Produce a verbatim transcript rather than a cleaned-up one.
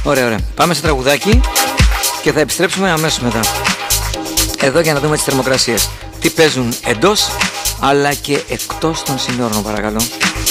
Ωραία, ωραία. Πάμε σε τραγουδάκι και θα επιστρέψουμε αμέσως μετά. Εδώ για να δούμε τις θερμοκρασίες. Τι παίζουν εντός αλλά και εκτός των συνόρων, παρακαλώ.